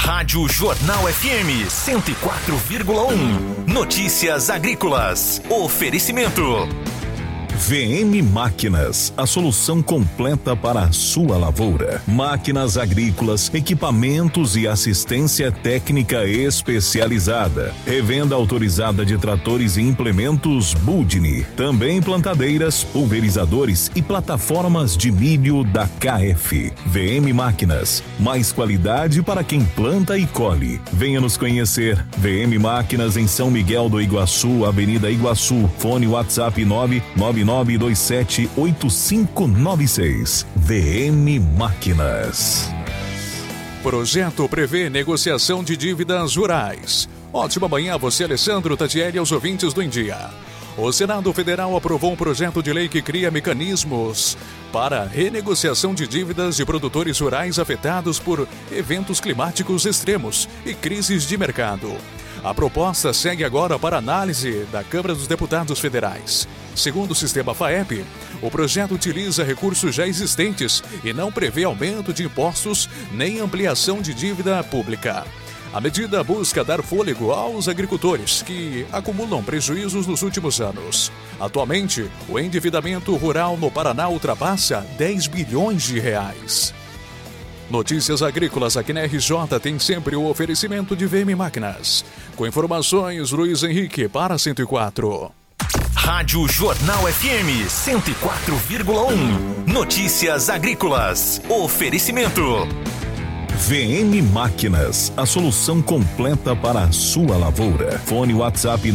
Rádio Jornal FM 104,1. Notícias agrícolas. Oferecimento. VM Máquinas, a solução completa para a sua lavoura. Máquinas agrícolas, equipamentos e assistência técnica especializada. Revenda autorizada de tratores e implementos Budni. Também plantadeiras, pulverizadores e plataformas de milho da KF. VM Máquinas, mais qualidade para quem planta e colhe. Venha nos conhecer. VM Máquinas em São Miguel do Iguaçu, Avenida Iguaçu. Fone WhatsApp 999278596. VM Máquinas. Projeto prevê negociação de dívidas rurais. Ótima manhã a você, Alessandro, Tatiele e aos ouvintes do Em Dia. O Senado Federal aprovou um projeto de lei que cria mecanismos para renegociação de dívidas de produtores rurais afetados por eventos climáticos extremos e crises de mercado. A proposta segue agora para análise da Câmara dos Deputados Federais. Segundo o sistema FAEP, o projeto utiliza recursos já existentes e não prevê aumento de impostos nem ampliação de dívida pública. A medida busca dar fôlego aos agricultores que acumulam prejuízos nos últimos anos. Atualmente, o endividamento rural no Paraná ultrapassa 10 bilhões de reais. Notícias agrícolas aqui na RJ tem sempre o oferecimento de VM Máquinas. Com informações, Luiz Henrique para 104. Rádio Jornal FM 104,1. Notícias agrícolas. Oferecimento. VM Máquinas, a solução completa para a sua lavoura. Fone WhatsApp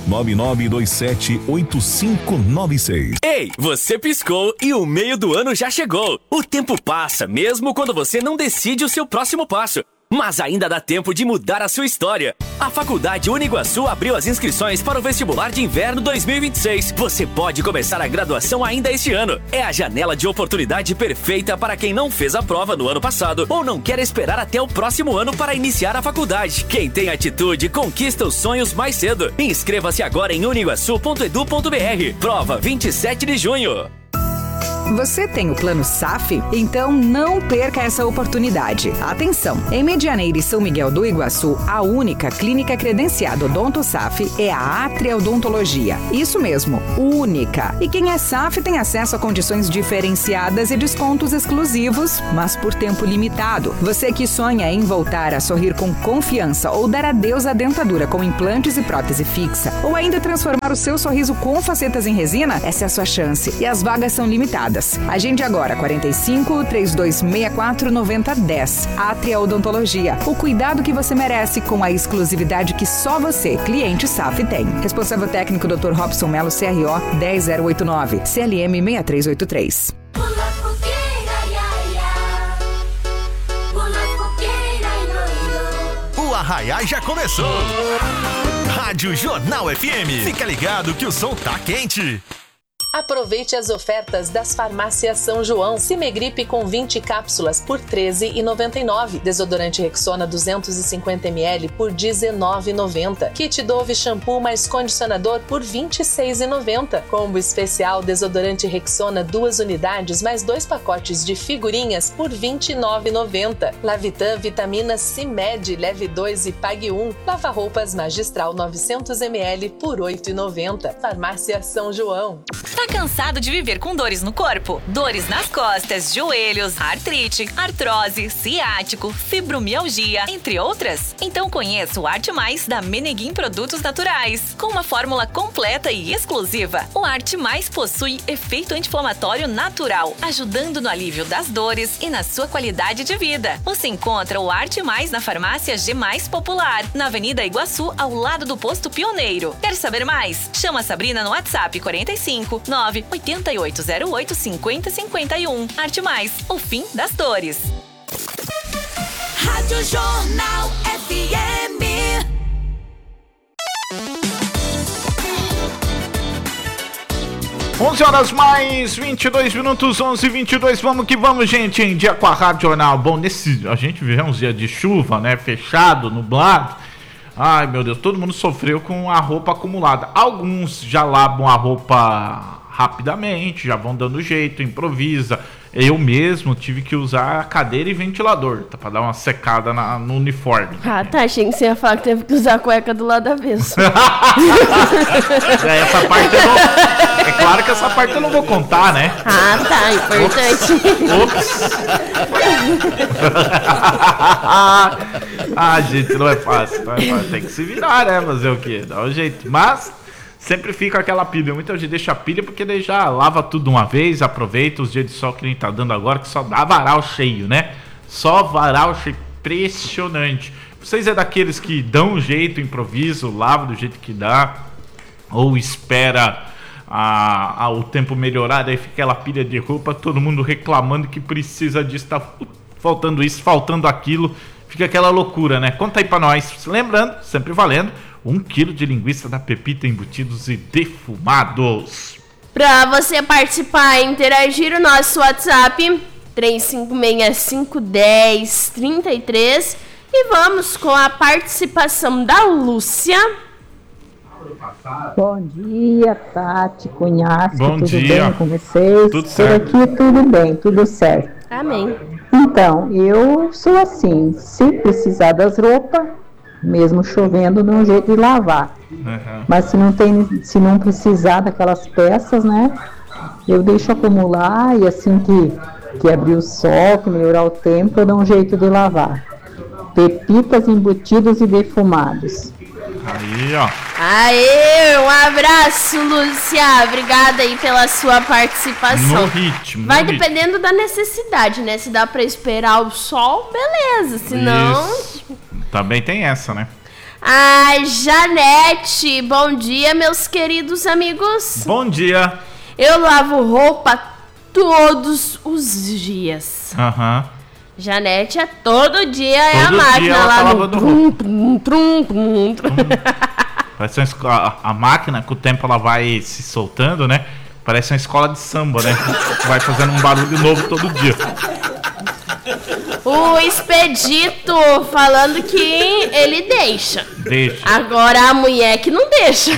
999278596. Ei, você piscou e o meio do ano já chegou. O tempo passa, mesmo quando você não decide o seu próximo passo. Mas ainda dá tempo de mudar a sua história. A Faculdade Uniguaçu abriu as inscrições para o vestibular de inverno 2026. Você pode começar a graduação ainda este ano. É a janela de oportunidade perfeita para quem não fez a prova no ano passado ou não quer esperar até o próximo ano para iniciar a faculdade. Quem tem atitude conquista os sonhos mais cedo. Inscreva-se agora em uniguaçu.edu.br. Prova 27 de junho. Você tem o plano SAF? Então não perca essa oportunidade. Atenção! Em Medianeira e São Miguel do Iguaçu, a única clínica credenciada Odonto SAF é a Atria Odontologia. Isso mesmo, única. E quem é SAF tem acesso a condições diferenciadas e descontos exclusivos, mas por tempo limitado. Você que sonha em voltar a sorrir com confiança ou dar adeus à dentadura com implantes e prótese fixa, ou ainda transformar o seu sorriso com facetas em resina, essa é a sua chance. E as vagas são limitadas. Agende agora 45-3264-9010. Atria Odontologia. O cuidado que você merece com a exclusividade que só você, cliente SAF, tem. Responsável técnico Dr. Robson Melo, CRO 10089, CLM 6383. O Arraiá já começou. Rádio Jornal FM. Fica ligado que o som tá quente. Aproveite as ofertas das farmácias São João. Cimegripe com 20 cápsulas por R$ 13,99. Desodorante Rexona 250ml por R$ 19,90. Kit Dove shampoo mais condicionador por R$ 26,90. Combo especial desodorante Rexona 2 unidades mais 2 pacotes de figurinhas por R$ 29,90. Lavitan vitamina CIMED leve 2 e pague 1. Lava roupas magistral 900ml por R$ 8,90. Farmácia São João. Tá cansado de viver com dores no corpo? Dores nas costas, joelhos, artrite, artrose, ciático, fibromialgia, entre outras? Então conheça o Arte Mais da Meneguim Produtos Naturais. Com uma fórmula completa e exclusiva, o Arte Mais possui efeito anti-inflamatório natural, ajudando no alívio das dores e na sua qualidade de vida. Você encontra o Arte Mais na farmácia G Mais Popular, na Avenida Iguaçu, ao lado do Posto Pioneiro. Quer saber mais? Chama a Sabrina no WhatsApp 45 98808 5051. Arte Mais, o fim das dores. Rádio Jornal FM. 11 horas mais 22 minutos, 11h22, vamos que vamos, gente, em dia com a Rádio Jornal. Bom, a gente viveu uns dias de chuva, né, fechado, nublado. Ai, meu Deus, todo mundo sofreu com a roupa acumulada. Alguns já lavam a roupa rapidamente, já vão dando jeito, improvisa, Eu mesmo tive que usar cadeira e ventilador, tá, pra dar uma secada no uniforme. Ah, tá, achei que você ia falar que teve que usar a cueca do lado avesso. Essa parte eu não... É claro que essa parte eu não vou contar, né? Ah, tá, importante. Ops. Gente, não é fácil, tem que se virar, né? Fazer o quê? Dá um jeito. Mas sempre fica aquela pilha. Muita gente deixa a pilha porque daí já lava tudo uma vez, aproveita os dias de sol que nem tá dando agora, que só dá varal cheio, né? Só varal cheio. Impressionante. Vocês é daqueles que dão um jeito, improviso, lava do jeito que dá, ou espera o tempo melhorar, daí fica aquela pilha de roupa, todo mundo reclamando que precisa disso, tá faltando isso, faltando aquilo, fica aquela loucura, né? Conta aí pra nós. Lembrando, sempre valendo, 1 quilo de linguiça da Pepita embutidos e defumados. Pra você participar e interagir, o nosso WhatsApp 35651033. E vamos com a participação da Lúcia. Bom dia, Tati, Cunhasco, tudo dia. bem com vocês? Tudo certo. Por aqui tudo bem, tudo certo. Amém. Então, eu sou assim, se precisar das roupas, mesmo chovendo, dá um jeito de lavar. Uhum. Mas se não precisar daquelas peças, né, eu deixo acumular e assim que abrir o sol, que melhorar o tempo, eu dou um jeito de lavar. Pepitas embutidos e defumados. Aí, ó. Aê, um abraço, Lúcia. Obrigada aí pela sua participação. No ritmo. Vai dependendo da necessidade, né? Se dá pra esperar o sol, beleza. Se não... Isso. Também tem essa, né? Ai, Janete, bom dia, meus queridos amigos. Bom dia. Eu lavo roupa todos os dias. Aham. Janete é todo dia, é a Todo máquina dia ela lá tá no lavando Parece a máquina, com o tempo ela vai se soltando, né? Parece uma escola de samba, né? Vai fazendo um barulho novo todo dia. O Expedito falando que ele deixa. Deixa. Agora a mulher que não deixa.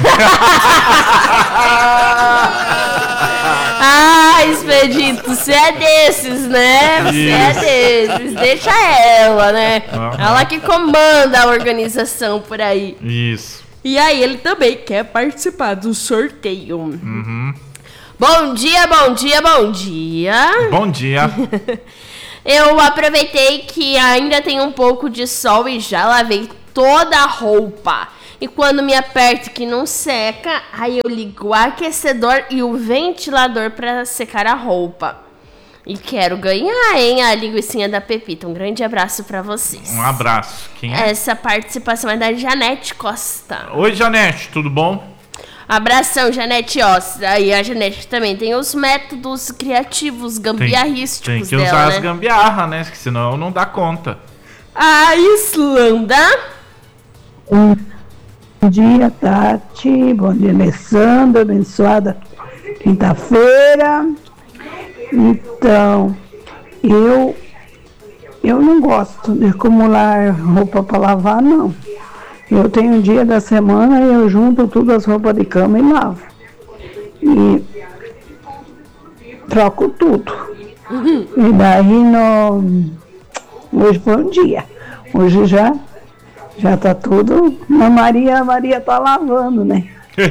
Ah, Expedito, você é desses, né? Você é desses. Deixa ela, né? Uhum. Ela que comanda a organização por aí. Isso. E aí ele também quer participar do sorteio. Uhum. Bom dia, bom dia, bom dia. Bom dia. Eu aproveitei que ainda tem um pouco de sol e já lavei toda a roupa. E quando me aperto que não seca, aí eu ligo o aquecedor e o ventilador para secar a roupa. E quero ganhar, hein, a linguicinha da Pepita. Um grande abraço para vocês. Um abraço. Quem é? Essa participação é da Janete Costa. Oi, Janete, tudo bom? Abração, Janete Costa. E a Janete também tem os métodos criativos, gambiarrísticos tem que dela, usar né? as gambiarras, né? Que senão não dá conta. A Islanda. Bom dia, Tati. Bom dia, Alessandra. Abençoada quinta-feira. Então, eu não gosto de acumular roupa para lavar, não. Eu tenho um dia da semana e eu junto tudo as roupas de cama e lavo. E troco tudo. E daí hoje foi um dia. Hoje já tá tudo. A Maria tá lavando, né?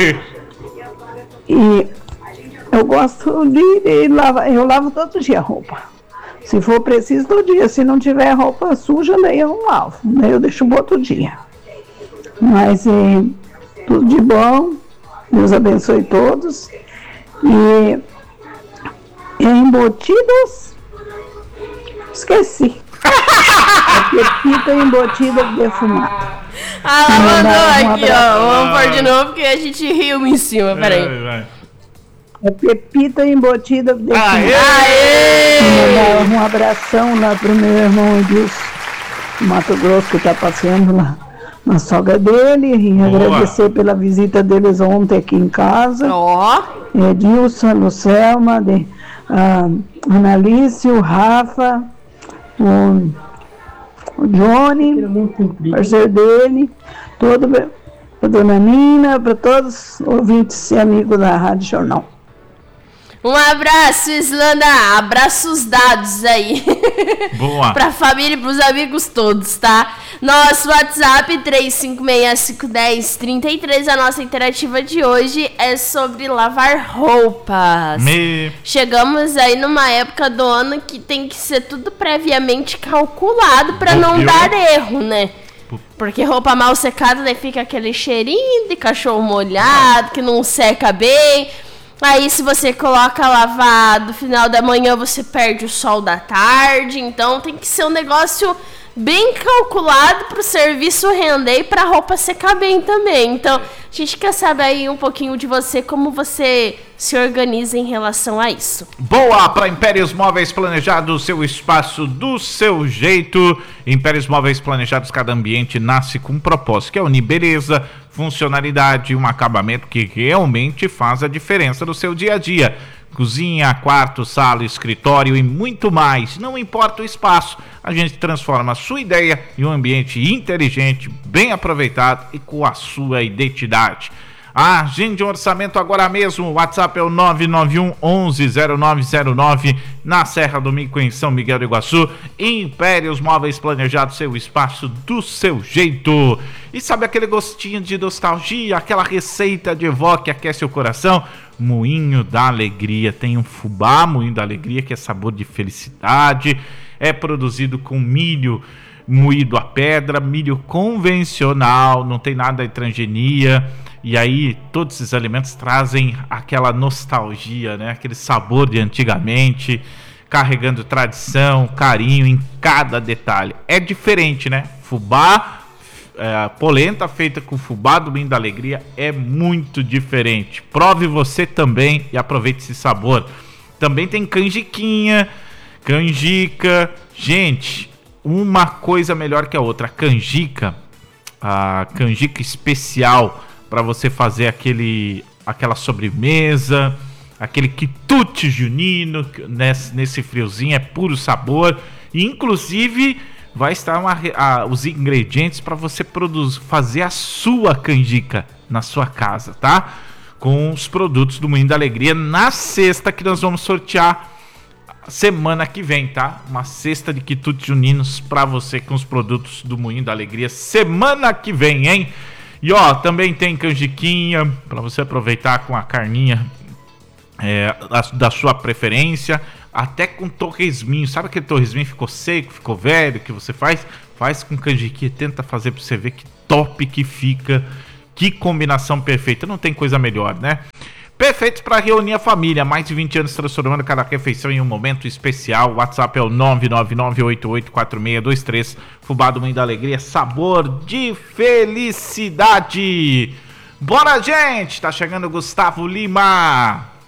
E eu gosto de lavar. Eu lavo todo dia a roupa. Se for preciso, todo dia. Se não tiver roupa suja, daí eu não lavo. Daí eu deixo pro outro dia. Mas tudo de bom. Deus abençoe todos. E embutidos. Esqueci. Pepita embotida defumada. Ah, ela mandou aqui, ó. Vamos pôr de novo porque a gente riu em cima. Peraí. É Pepita embotida defumada. Aê! Um abração lá pro meu irmão Edilson, Mato Grosso, que tá passeando lá na sogra dele. E agradecer pela visita deles ontem aqui em casa. Ó. Edilson, Lucelma, Analice, o Rafa, o Johnny, parceiro dele, a dona Nina, para todos os ouvintes e amigos da Rádio Jornal. Um abraço, Islanda. Abraços dados aí. Boa. Pra família e pros amigos todos, tá? Nosso WhatsApp 35651033. A nossa interativa de hoje é sobre lavar roupas. Chegamos aí numa época do ano que tem que ser tudo previamente calculado pra não dar erro, né? Porque roupa mal secada, daí fica aquele cheirinho de cachorro molhado, que não seca bem. Aí se você coloca lavar no final da manhã, você perde o sol da tarde. Então tem que ser um negócio bem calculado pro serviço render e pra roupa secar bem também. Então a gente quer saber aí um pouquinho de você, como você se organiza em relação a isso. Boa! Para Impérios Móveis Planejados, seu espaço do seu jeito. Impérios Móveis Planejados, cada ambiente nasce com um propósito, que é unir beleza, funcionalidade e um acabamento que realmente faz a diferença no seu dia a dia. Cozinha, quarto, sala, escritório e muito mais. Não importa o espaço, a gente transforma a sua ideia em um ambiente inteligente, bem aproveitado e com a sua identidade. Agende um orçamento agora mesmo. O WhatsApp é o 991 110909 na Serra do Mico, em São Miguel do Iguaçu. Impérios Móveis Planejados, seu espaço do seu jeito. E sabe aquele gostinho de nostalgia, aquela receita de vó que aquece o coração? Moinho da Alegria. Tem um fubá, Moinho da Alegria, que é sabor de felicidade. É produzido com milho moído à pedra, milho convencional, não tem nada de transgenia. E aí todos esses alimentos trazem aquela nostalgia, né? Aquele sabor de antigamente, carregando tradição, carinho em cada detalhe. É diferente, né? Fubá, polenta feita com fubá do Moinho da Alegria é muito diferente. Prove você também e aproveite esse sabor. Também tem canjiquinha, canjica. Gente, uma coisa melhor que a outra. A canjica especial para você fazer aquela sobremesa, aquele quitute junino nesse friozinho, é puro sabor. E inclusive vai estar os ingredientes para você fazer a sua canjica na sua casa, tá? Com os produtos do Moinho da Alegria na cesta que nós vamos sortear semana que vem, tá? Uma cesta de quitutes juninos para você com os produtos do Moinho da Alegria semana que vem, hein? E ó, também tem canjiquinha para você aproveitar com a carninha da sua preferência, até com torresminho. Sabe aquele torresminho ficou seco, ficou velho, que você faz com canjiquinha, tenta fazer para você ver que top que fica, que combinação perfeita, não tem coisa melhor, né? Perfeitos para reunir a família, mais de 20 anos transformando cada refeição em um momento especial. O WhatsApp é o 999884623. Fubá do Moinho da Alegria, sabor de felicidade. Bora, gente! Tá chegando o Gustavo Lima.